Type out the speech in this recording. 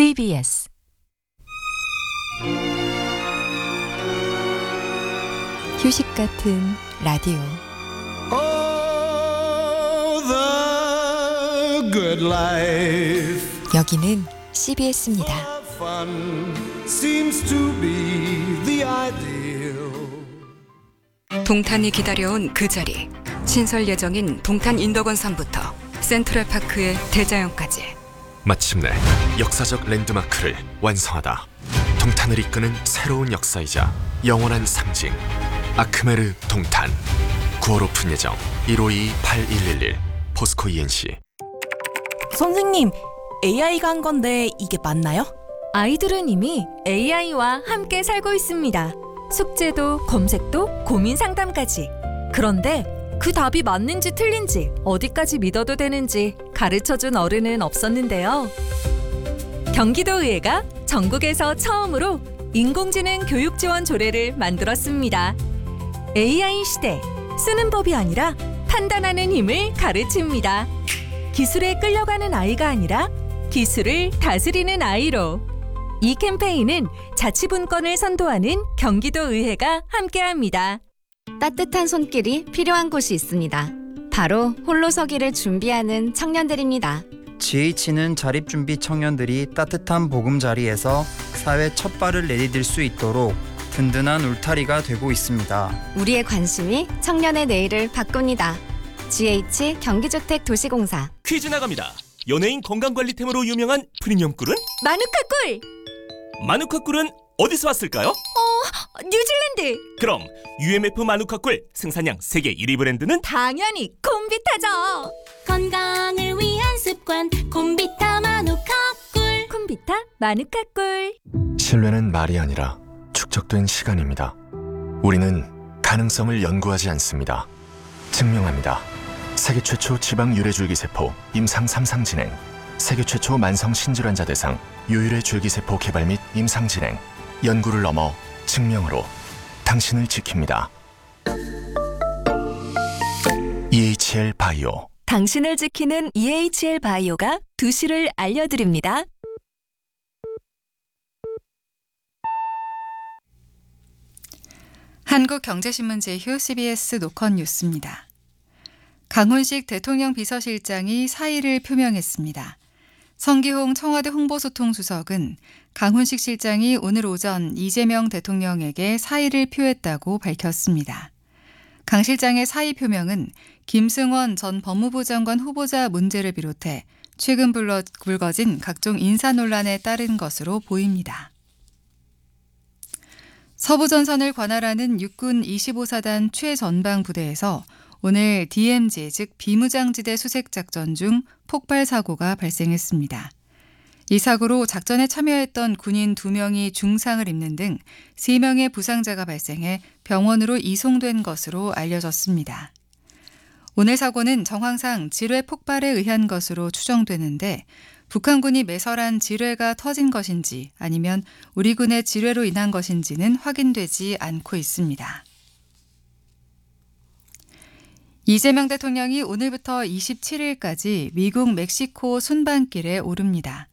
CBS 휴식 같은 라디오. Oh, the good life. 여기는 CBS입니다. Fun seems to be the ideal. 동탄이 기다려온 그 자리. 신설 예정인 동탄 인덕원산부터 센트럴파크의 대자연까지. 마침내 역사적 랜드마크를 완성하다. 동탄을 이끄는 새로운 역사이자 영원한 상징. 아크메르 동탄. 9월 오픈 예정. 1522-8111 포스코 ENC. 선생님, AI가 한 건데 이게 맞나요? 아이들은 이미 AI와 함께 살고 있습니다. 숙제도 검색도 고민 상담까지. 그런데 그 답이 맞는지 틀린지 어디까지 믿어도 되는지 가르쳐준 어른은 없었는데요. 경기도의회가 전국에서 처음으로 인공지능 교육 지원 조례를 만들었습니다. AI 시대, 쓰는 법이 아니라 판단하는 힘을 가르칩니다. 기술에 끌려가는 아이가 아니라 기술을 다스리는 아이로. 이 캠페인은 자치분권을 선도하는 경기도의회가 함께합니다. 따뜻한 손길이 필요한 곳이 있습니다. 바로 홀로서기를 준비하는 청년들입니다. GH는 자립준비 청년들이 따뜻한 보금자리에서 사회 첫 발을 내디딜 수 있도록 든든한 울타리가 되고 있습니다. 우리의 관심이 청년의 내일을 바꿉니다. GH 경기주택도시공사. 퀴즈 나갑니다. 연예인 건강관리템으로 유명한 프리미엄 꿀은? 마누카 꿀! 마누카 꿀은 어디서 왔을까요? 뉴질랜드! 그럼 UMF 마누카 꿀 생산량 세계 1위 브랜드는? 당연히 콤비타죠! 건강을 위한 습관 콤비타 마누카 꿀. 콤비타 마누카 꿀. 신뢰는 말이 아니라 축적된 시간입니다. 우리는 가능성을 연구하지 않습니다. 증명합니다. 세계 최초 지방 유래줄기세포 임상 3상 진행, 세계 최초 만성 신질환자 대상 유일의 줄기세포 개발 및 임상 진행, 연구를 넘어 증명으로 당신을 지킵니다. EHL 바이오. 당신을 지키는 EHL 바이오가 2시를 알려드립니다. 한국경제신문 제휴 CBS 노컷 뉴스입니다. 강훈식 대통령 비서실장이 사의를 표명했습니다. 성기홍 청와대 홍보소통수석은 강훈식 실장이 오늘 오전 이재명 대통령에게 사의를 표했다고 밝혔습니다. 강 실장의 사의 표명은 김승원 전 법무부 장관 후보자 문제를 비롯해 최근 불거진 각종 인사 논란에 따른 것으로 보입니다. 서부전선을 관할하는 육군 25사단 최전방 부대에서 오늘 DMZ 즉 비무장지대 수색작전 중 폭발 사고가 발생했습니다. 이 사고로 작전에 참여했던 군인 2명이 중상을 입는 등 3명의 부상자가 발생해 병원으로 이송된 것으로 알려졌습니다. 오늘 사고는 정황상 지뢰 폭발에 의한 것으로 추정되는데 북한군이 매설한 지뢰가 터진 것인지 아니면 우리 군의 지뢰로 인한 것인지는 확인되지 않고 있습니다. 이재명 대통령이 오늘부터 27일까지 미국 멕시코 순방길에 오릅니다.